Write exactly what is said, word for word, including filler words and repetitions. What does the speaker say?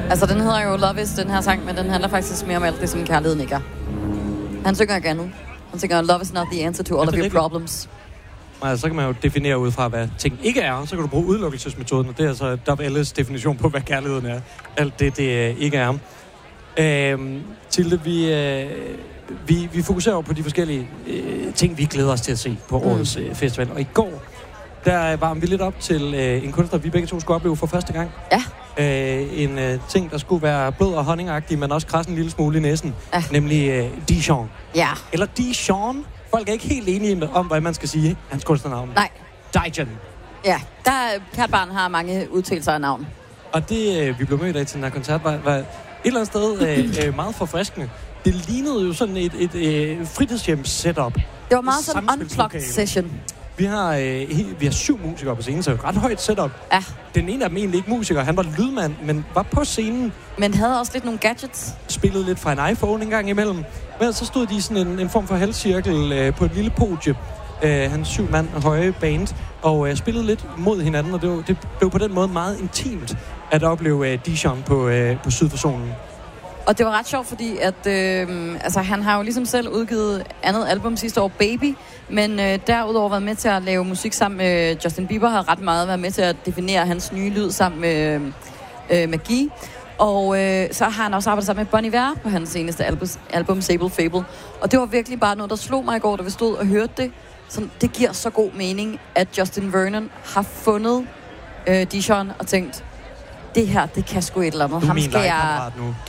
Altså, den hedder jo Love Is, den her sang, men den handler faktisk mere om alt det, som kærligheden ikke er. Han synger ikke andet. Han synger, Love is not the answer to all of your problems. Altså, så kan man jo definere ud fra, hvad ting ikke er, så kan du bruge udelukkelsesmetoden, og det er altså Dove Ellis definition på, hvad kærligheden er. Alt det, det ikke er. Øhm, Tilde, vi, øh, vi, vi fokuserer jo på de forskellige øh, ting, vi glæder os til at se på årets øh, festival. Og i går, der varmede vi lidt op til øh, en kunstner, vi begge to skulle opleve for første gang. Ja. Øh, en øh, ting, der skulle være blød og honningagtig, men også krasse en lille smule i næsen. Ja. Nemlig øh, Dijon. Ja. Eller Dijon. Folk er ikke helt enige om, hvad man skal sige. Hans kunstnernavn. Nej. Dijon. Ja, der kært barn har mange udtalelser af navn. Og det, øh, vi blev mødt af til den her koncert, var, var et eller andet sted øh, øh, meget forfriskende. Det lignede jo sådan et, et, et øh, fritidshjems-setup. Det var meget sådan en unplugged session. Vi har, øh, vi har syv musikere på scenen, så et ret højt setup. Ja. Den ene af dem egentlig ikke musiker. Han var lydmand, men var på scenen. Men havde også lidt nogle gadgets. Spillede lidt fra en iPhone en gang imellem. Men så stod de i sådan en, en form for halvcirkel øh, på et lille podie. Øh, hans syv mand høje band. Og øh, spillede lidt mod hinanden, og det, var, det blev på den måde meget intimt at opleve øh, Dijon på, øh, på Syd for Solen. Og det var ret sjovt, fordi at, øh, altså, han har jo ligesom selv udgivet andet album sidste år, Baby, men øh, derudover været med til at lave musik sammen med Justin Bieber, har ret meget været med til at definere hans nye lyd sammen med øh, Magi. Og øh, så har han også arbejdet sammen med Bon Iver på hans seneste album, album Sable Fable. Og det var virkelig bare noget, der slog mig i går, da vi stod og hørte det. Så det giver så god mening, at Justin Vernon har fundet øh, Dijon og tænkt, det her, det kan sgu et eller andet. Du er Ham min skal jeg... nu.